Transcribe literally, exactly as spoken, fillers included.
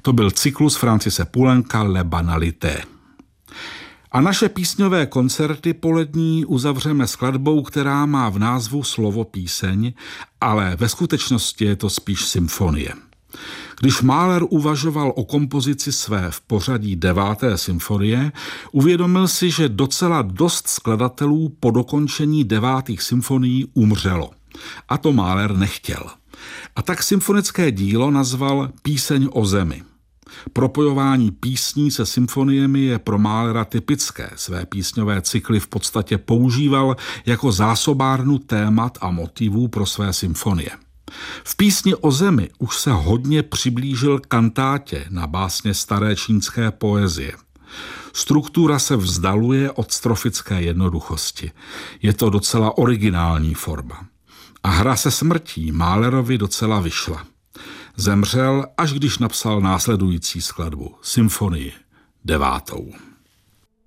To byl cyklus Francise Poulenca Le Banalité. A naše písňové koncerty polední uzavřeme skladbou, která má v názvu slovo píseň, ale ve skutečnosti je to spíš symfonie. Když Mahler uvažoval o kompozici své v pořadí deváté symfonie, uvědomil si, že docela dost skladatelů po dokončení devátých symfonií umřelo. A to Mahler nechtěl. A tak symfonické dílo nazval Píseň o zemi. Propojování písní se symfoniemi je pro Mahlera typické. Své písňové cykly v podstatě používal jako zásobárnu témat a motivů pro své symfonie. V Písni o zemi už se hodně přiblížil kantátě na básně staré čínské poezie. Struktura se vzdaluje od strofické jednoduchosti. Je to docela originální forma. A hra se smrtí Mahlerovi docela vyšla. Zemřel, až když napsal následující skladbu, symfonii devátou.